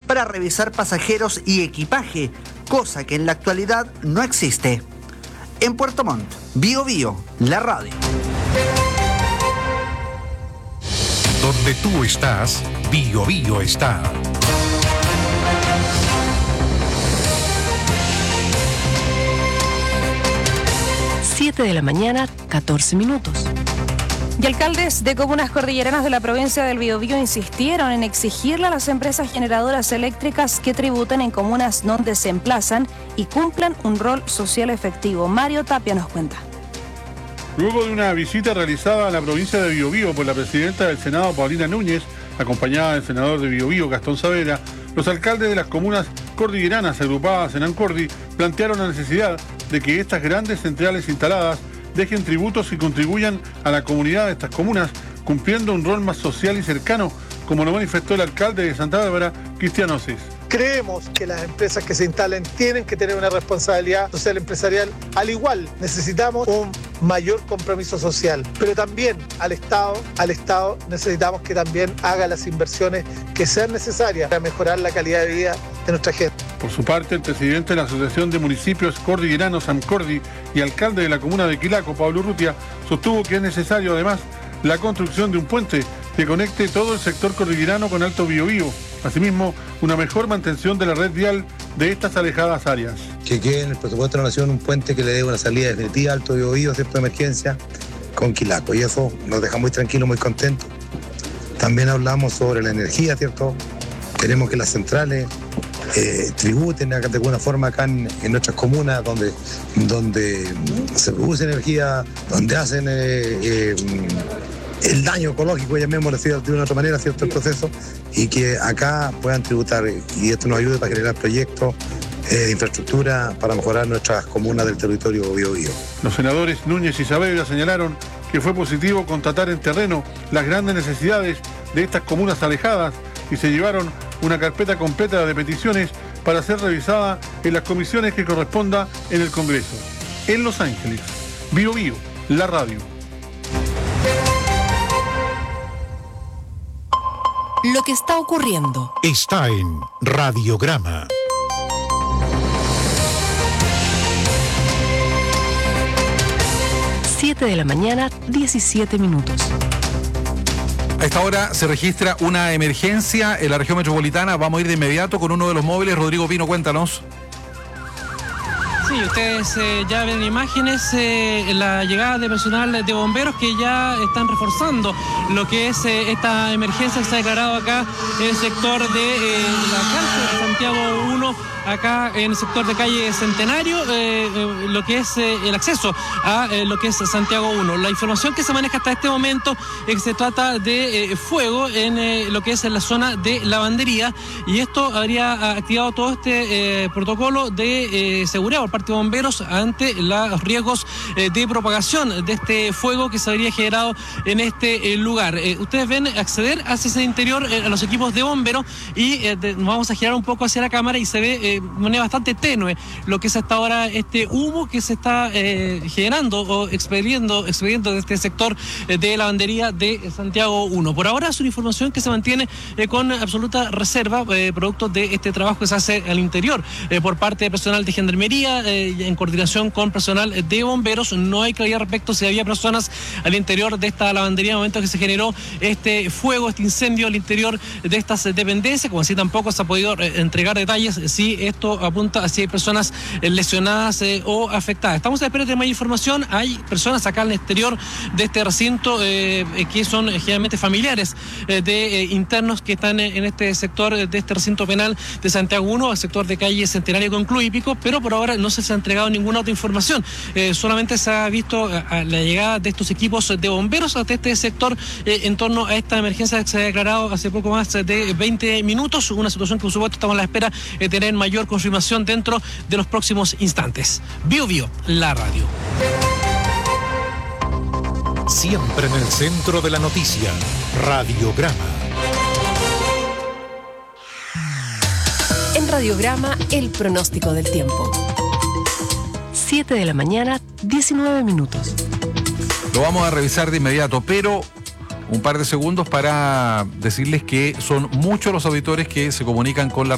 para revisar pasajeros y equipaje, cosa que en la actualidad no existe. En Puerto Montt, Bío Bío, la radio. Donde tú estás, Bío Bío está. De la mañana, 14 minutos. Y alcaldes de comunas cordilleranas de la provincia del Biobío insistieron en exigirle a las empresas generadoras eléctricas que tributen en comunas donde se emplazan y cumplan un rol social efectivo. Mario Tapia nos cuenta. Luego de una visita realizada a la provincia de Biobío por la presidenta del Senado, Paulina Núñez, acompañada del senador de Biobío, Gastón Saavedra, los alcaldes de las comunas cordilleranas agrupadas en Ancordi plantearon la necesidad de que estas grandes centrales instaladas dejen tributos y contribuyan a la comunidad de estas comunas, cumpliendo un rol más social y cercano, como lo manifestó el alcalde de Santa Bárbara, Cristian Osis. Creemos que las empresas que se instalen tienen que tener una responsabilidad social empresarial. Al igual, necesitamos un mayor compromiso social, pero también al Estado necesitamos que también haga las inversiones que sean necesarias para mejorar la calidad de vida de nuestra gente. Por su parte, el presidente de la Asociación de Municipios Cordilleranos, Ancordi, y alcalde de la comuna de Quilaco, Pablo Urrutia, sostuvo que es necesario además la construcción de un puente que conecte todo el sector cordillerano con Alto Biobío. Asimismo, una mejor mantención de la red vial de estas alejadas áreas. Que quede en el presupuesto de la Nación un puente que le dé una salida definitiva a Alto Biobío, ¿cierto?, de emergencia con Quilaco. Y eso nos deja muy tranquilos, muy contentos. También hablamos sobre la energía, ¿cierto? Queremos que las centrales tributen de alguna forma acá en nuestras comunas donde se produce energía, donde hacen el daño ecológico, llamémoslo de una otra manera, ¿cierto?, el proceso, y que acá puedan tributar y esto nos ayude para generar proyectos de infraestructura para mejorar nuestras comunas del territorio Biobío. Los senadores Núñez y Saavedra señalaron que fue positivo constatar en terreno las grandes necesidades de estas comunas alejadas y se llevaron una carpeta completa de peticiones para ser revisada en las comisiones que corresponda en el Congreso. En Los Ángeles, Bío Bío, la radio. Lo que está ocurriendo está en Radiograma. De la mañana, 17 minutos. A esta hora se registra una emergencia en la región metropolitana. Vamos a ir de inmediato con uno de los móviles. Rodrigo Pino, cuéntanos. Sí, ustedes ya ven imágenes, la llegada de personal de bomberos que ya están reforzando lo que es esta emergencia que se ha declarado acá en el sector de la cárcel de Santiago 1, acá en el sector de calle Centenario, lo que es el acceso a lo que es Santiago 1. La información que se maneja hasta este momento es que se trata de fuego en lo que es en la zona de lavandería, y esto habría activado todo este protocolo de seguridad por parte de bomberos ante los riesgos de propagación de este fuego que se habría generado en este lugar. Ustedes ven acceder hacia ese interior a los equipos de bomberos y nos vamos a girar un poco hacia la cámara y se ve de manera bastante tenue lo que es hasta ahora este humo que se está generando o expediendo de este sector de lavandería de Santiago 1. Por ahora es una información que se mantiene con absoluta reserva, producto de este trabajo que se hace al interior por parte de personal de gendarmería en coordinación con personal de bomberos. No hay claridad respecto si había personas al interior de esta lavandería en el momento que se generó este fuego, este incendio al interior de estas dependencias, como así tampoco se ha podido entregar detalles si esto apunta a si hay personas lesionadas o afectadas. Estamos a la espera de más información. Hay personas acá al exterior de este recinto que son generalmente familiares de internos que están en este sector de este recinto penal de Santiago 1, el sector de calle Centenario con Club Hípico, pero por ahora no se ha entregado ninguna otra información. Solamente se ha visto la llegada de estos equipos de bomberos hasta este sector en torno a esta emergencia que se ha declarado hace poco más de 20 minutos, una situación que por supuesto estamos a la espera de tener mayor confirmación dentro de los próximos instantes. Bío Bío, la radio. Siempre en el centro de la noticia, Radiograma. En Radiograma, el pronóstico del tiempo. 7 de la mañana, 19 minutos. Lo vamos a revisar de inmediato, pero un par de segundos para decirles que son muchos los auditores que se comunican con la